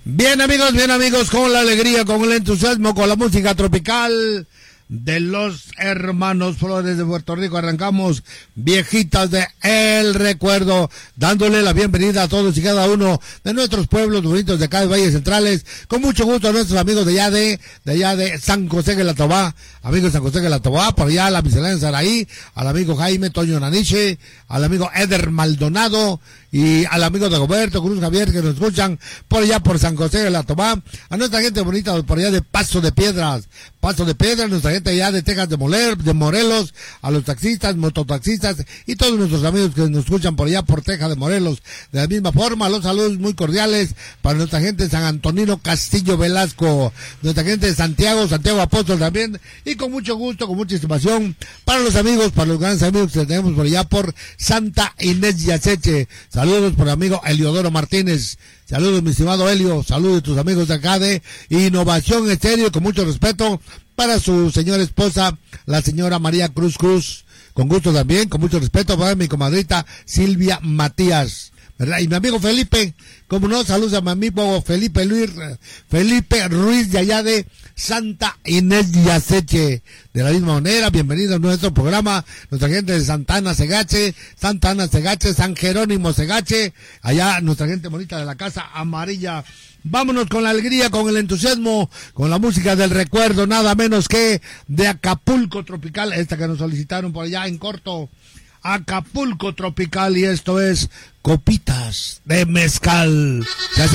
Bien amigos, con la alegría, con el entusiasmo, con la música tropical de los hermanos Flores de Puerto Rico, arrancamos Viejitas de El Recuerdo, dándole la bienvenida a todos y cada uno de nuestros pueblos bonitos de acá de Valles Centrales, con mucho gusto a nuestros amigos de allá de San José de la Tobá, amigos de San José de la Tobá, por allá a la miscelánea Saraí, al amigo Jaime Toño Naniche, al amigo Eder Maldonado, y al amigo de Roberto Cruz Javier que nos escuchan por allá por San José de la Tobá, a nuestra gente bonita por allá de Paso de Piedras, nuestra gente allá de Texas de Morelos, a los taxistas, mototaxistas y todos nuestros amigos que nos escuchan por allá por Texas de Morelos. De la misma forma, los saludos muy cordiales para nuestra gente de San Antonino Castillo Velasco, nuestra gente de Santiago Apóstol también, y con mucho gusto, con mucha estimación para los amigos, para los grandes amigos que tenemos por allá por Santa Inés Yaceche. Saludos por el amigo Eliodoro Martínez. Saludos, mi estimado Helio. Saludos a tus amigos de acá de Innovación Estéreo, con mucho respeto para su señora esposa, la señora María Cruz. Con gusto también, con mucho respeto para mi comadrita Silvia Matías, ¿verdad? Y mi amigo Felipe, como no, saludos a mi amigo Felipe Ruiz de allá de Santa Inés Yaceche. De la misma manera, bienvenido a nuestro programa, nuestra gente de Santa Ana Segache, San Jerónimo Segache, allá nuestra gente bonita de la Casa Amarilla. Vámonos con la alegría, con el entusiasmo, con la música del recuerdo, nada menos que de Acapulco Tropical, esta que nos solicitaron por allá en corto, Acapulco Tropical, y esto es Copitas de Mezcal. Se hace